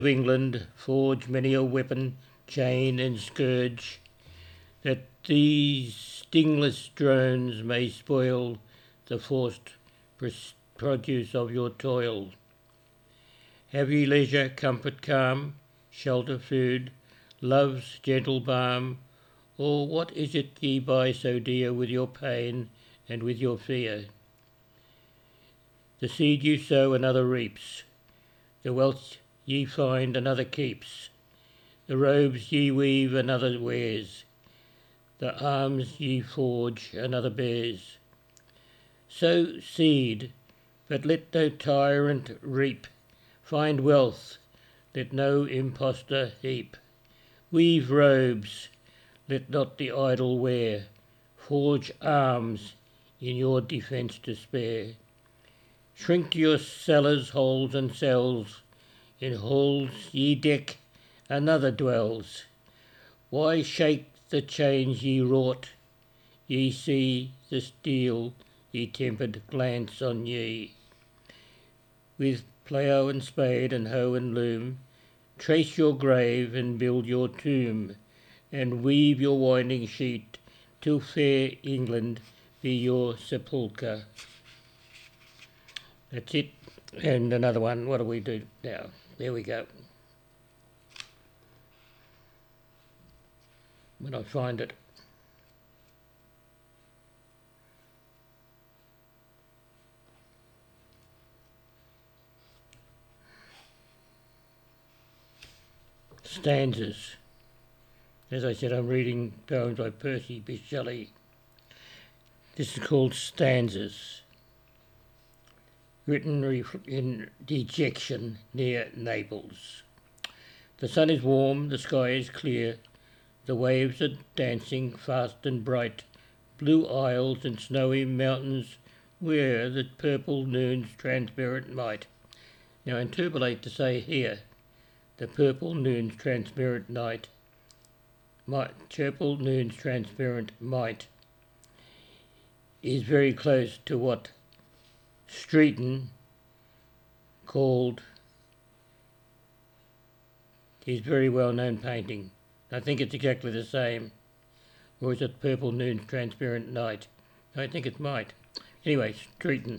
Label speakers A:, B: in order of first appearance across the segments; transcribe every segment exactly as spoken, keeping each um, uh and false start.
A: of England forge many a weapon, chain and scourge, that these stingless drones may spoil the forced produce of your toil. Have ye leisure, comfort, calm, shelter, food, love's gentle balm, or what is it ye buy so dear with your pain and with your fear? The seed you sow another reaps, the wealth ye find another keeps, the robes ye weave another wears, the arms ye forge another bears. Sow seed, but let no tyrant reap, find wealth, let no impostor heap. Weave robes, let not the idle wear, forge arms in your defence to spare. Shrink to your cellars, holes and cells, in halls ye deck, another dwells. Why shake the chains ye wrought? Ye see the steel ye tempered glance on ye. With plough and spade and hoe and loom, trace your grave and build your tomb, and weave your winding sheet, till fair England be your sepulchre. That's it. And another one. What do we do now? There we go. When I find it. Stanzas. As I said, I'm reading poems by Percy Bysshe Shelley. This is called Stanzas. Written in dejection near Naples. The sun is warm, the sky is clear, the waves are dancing fast and bright, blue isles and snowy mountains wear the purple noon's transparent might. Now interpolate to say here, the purple noon's transparent night, might, purple noon's transparent might, is very close to what Streeton called his very well-known painting. I think it's exactly the same. Or is it Purple Noon's Transparent Night? I think it might. Anyway, Streeton.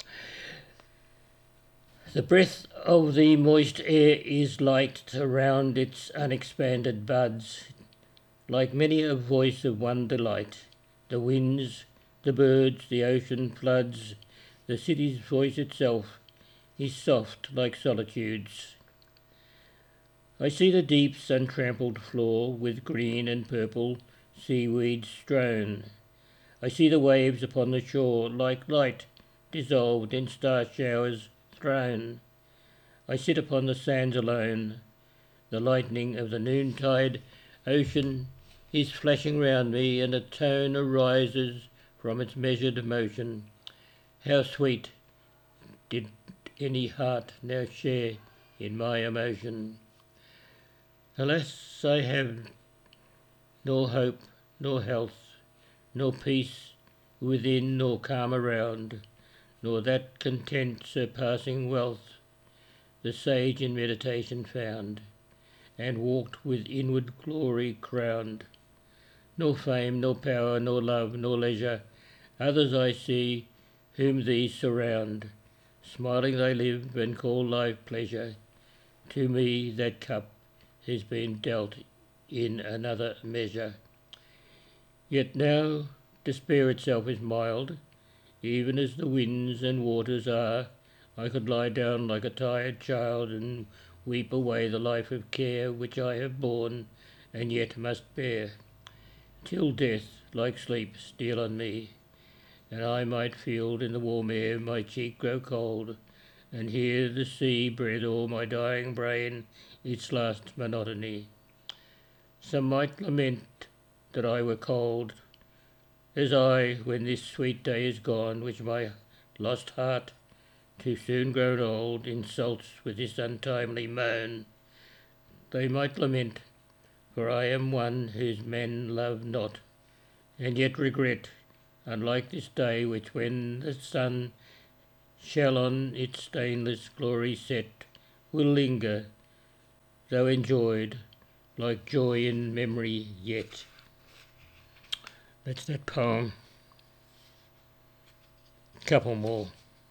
A: The breath of the moist air is light around its unexpanded buds, like many a voice of one delight. The winds, the birds, the ocean floods, the city's voice itself is soft like solitude's. I see the deep's untrampled floor with green and purple seaweeds strown. I see the waves upon the shore like light dissolved in star showers thrown. I sit upon the sands alone. The lightning of the noontide ocean is flashing round me, and a tone arises from its measured motion. How sweet did any heart now share in my emotion. Alas, I have nor hope, nor health, nor peace within, nor calm around, nor that content surpassing wealth the sage in meditation found, and walked with inward glory crowned. Nor fame, nor power, nor love, nor leisure, others I see whom these surround. Smiling they live and call life pleasure. To me that cup has been dealt in another measure. Yet now despair itself is mild, even as the winds and waters are. I could lie down like a tired child and weep away the life of care which I have borne and yet must bear, till death, like sleep, steal on me, and I might feel in the warm air my cheek grow cold, and hear the sea breathe o'er my dying brain its last monotony. Some might lament that I were cold, as I, when this sweet day is gone, which my lost heart, too soon grown old, insults with this untimely moan. They might lament, for I am one whose men love not, and yet regret, unlike this day which when the sun shall on its stainless glory set, will linger though enjoyed, like joy in memory yet. That's that poem. Couple more.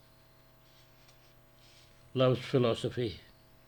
A: Love's Philosophy.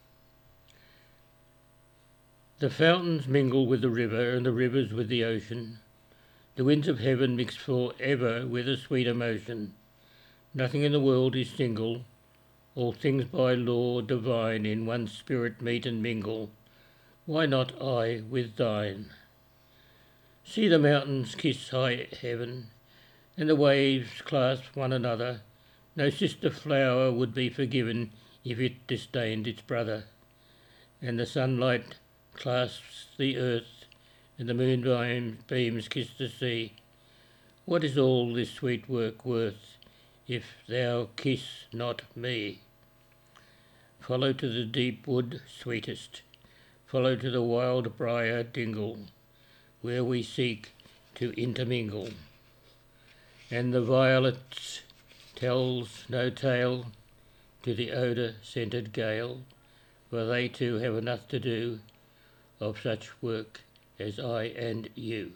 A: The fountains mingle with the river, and the rivers with the ocean. The winds of heaven mix for ever with a sweet emotion. Nothing in the world is single. All things by law divine in one spirit meet and mingle. Why not I with thine? See the mountains kiss high heaven, and the waves clasp one another. No sister flower would be forgiven if it disdained its brother. And the sunlight clasps the earth, and the moonbeam beams kiss the sea. What is all this sweet work worth, if thou kiss not me? Follow to the deep wood, sweetest, follow to the wild briar dingle, where we seek to intermingle. And the violets tells no tale to the odour-scented gale, for they too have enough to do of such work as I and you.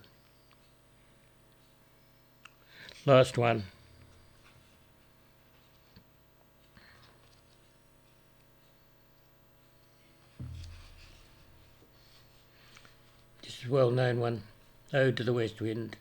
A: Last one. This is a well-known one. Ode to the West Wind.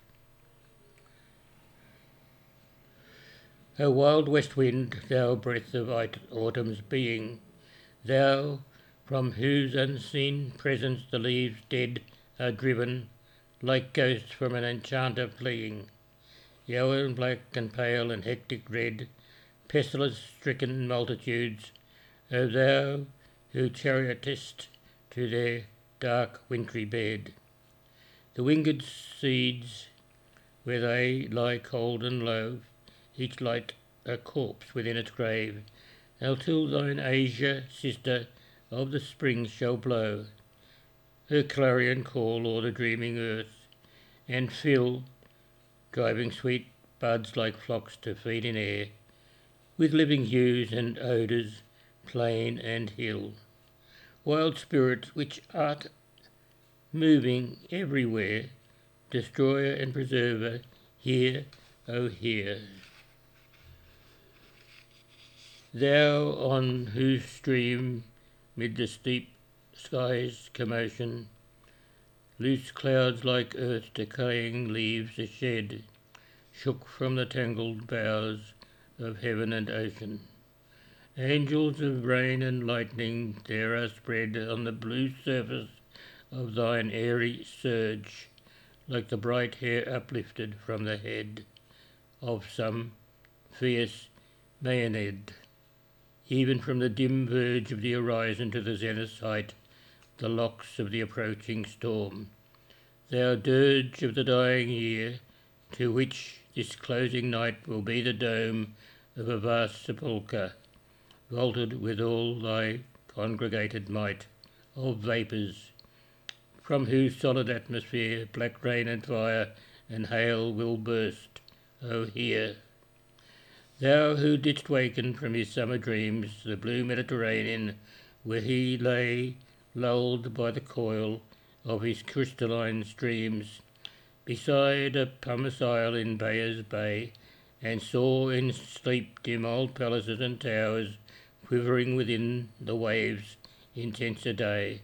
A: O wild west wind, thou breath of autumn's being, thou from whose unseen presence the leaves dead are driven, like ghosts from an enchanter fleeing, yellow and black and pale and hectic red, pestilence-stricken multitudes, O thou who chariotest to their dark wintry bed, the winged seeds where they lie cold and low, each like a corpse within its grave, until thine Asia, sister of the spring, shall blow her clarion call o'er the dreaming earth, and fill, driving sweet buds like flocks to feed in air, with living hues and odours, plain and hill. Wild spirit, which art moving everywhere, destroyer and preserver, hear, O hear. Thou on whose stream, mid the steep sky's commotion, loose clouds like earth decaying leaves are shed, shook from the tangled boughs of heaven and ocean. Angels of rain and lightning there are spread on the blue surface of thine airy surge, like the bright hair uplifted from the head of some fierce Maeanid. Even from the dim verge of the horizon to the zenith's height, the locks of the approaching storm. Thou dirge of the dying year, to which this closing night will be the dome of a vast sepulchre, vaulted with all thy congregated might of vapours, from whose solid atmosphere black rain and fire and hail will burst, O hear. Thou who didst waken from his summer dreams the blue Mediterranean, where he lay lulled by the coil of his crystalline streams, beside a pumice isle in Bayer's Bay, and saw in sleep dim old palaces and towers quivering within the waves' intenser day,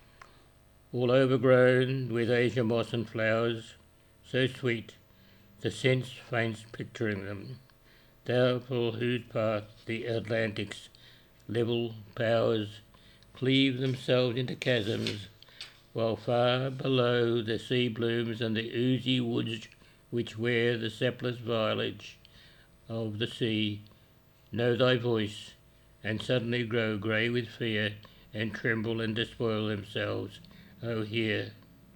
A: all overgrown with azure moss and flowers, so sweet, the sense faints picturing them. Thou for whose path the Atlantic's level powers cleave themselves into chasms, while far below the sea blooms and the oozy woods which wear the sapless foliage of the sea know thy voice, and suddenly grow grey with fear, and tremble and despoil themselves, O hear.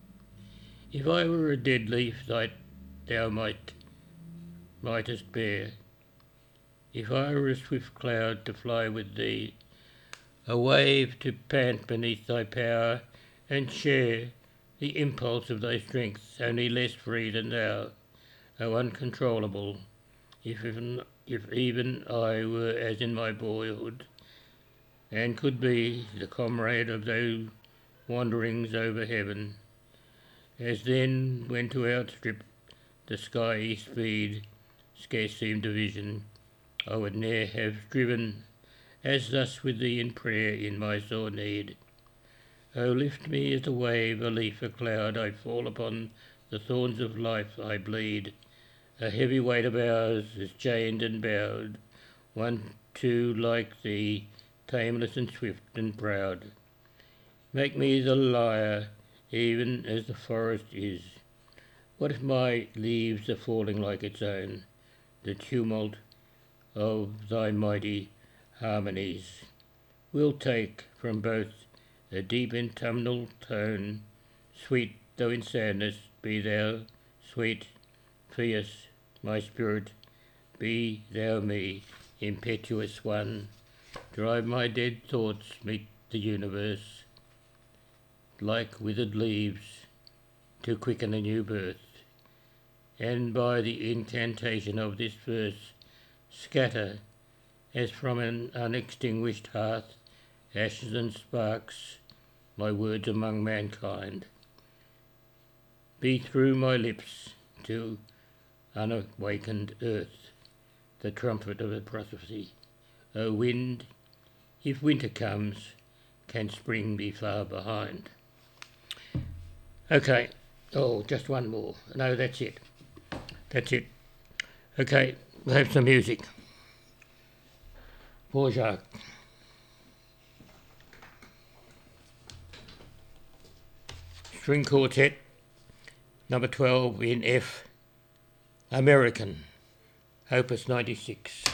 A: If I were a dead leaf that thou might mightest bear, if I were a swift cloud to fly with thee, a wave to pant beneath thy power, and share the impulse of thy strength, only less free than thou, O uncontrollable, if even, if even I were as in my boyhood, and could be the comrade of those wanderings over heaven, as then when to outstrip the skyey speed scarce seemed a vision, I would ne'er have driven, as thus with thee in prayer in my sore need. O lift me as a wave, a leaf, a cloud, I fall upon the thorns of life, I bleed. A heavy weight of ours is chained and bowed, one too like thee, tameless and swift and proud. Make me the lyre, even as the forest is. What if my leaves are falling like its own, the tumult of thy mighty harmonies will take from both a deep autumnal tone, sweet though in sadness, be thou sweet, fierce, my spirit, be thou me, impetuous one, drive my dead thoughts meet the universe, like withered leaves, to quicken a new birth, and by the incantation of this verse scatter, as from an unextinguished hearth, ashes and sparks, my words among mankind. Be through my lips to unawakened earth the trumpet of a prophecy. O wind, if winter comes, can spring be far behind? Okay, oh, just one more. No, that's it. That's it. Okay, we'll have some music. Dvorak. String Quartet, number twelve in F, American, Opus ninety-six.